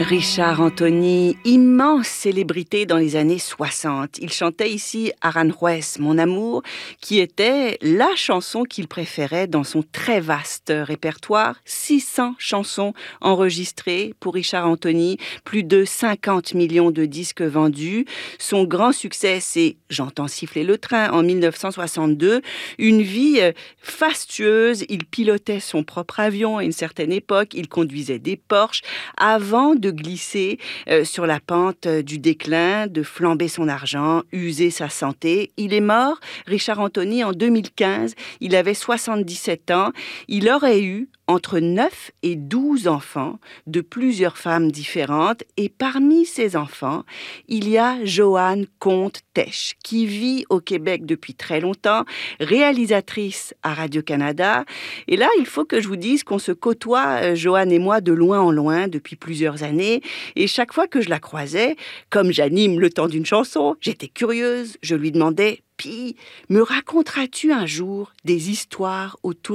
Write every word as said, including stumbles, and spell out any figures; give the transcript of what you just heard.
Richard Anthony, immense célébrité dans les années soixante. Il chantait ici Aranjuez, Mon amour, qui était la chanson qu'il préférait dans son très vaste répertoire. six cents chansons enregistrées pour Richard Anthony, plus de cinquante millions de disques vendus. Son grand succès, c'est J'entends siffler le train en mille neuf cent soixante-deux. Une vie fastueuse, il pilotait son propre avion à une certaine époque, il conduisait des Porsche avant de glisser euh, sur la pente euh, du déclin, de flamber son argent, user sa santé. Il est mort, Richard Anthony, en deux mille quinze. Il avait soixante-dix-sept ans. Il aurait eu entre neuf et douze enfants de plusieurs femmes différentes. Et parmi ces enfants, il y a Joanne Comte-Tesch, qui vit au Québec depuis très longtemps, réalisatrice à Radio-Canada. Et là, il faut que je vous dise qu'on se côtoie, Joanne et moi, de loin en loin depuis plusieurs années. Et chaque fois que je la croisais, comme j'anime le temps d'une chanson, j'étais curieuse. Je lui demandais, puis, me raconteras-tu un jour des histoires autour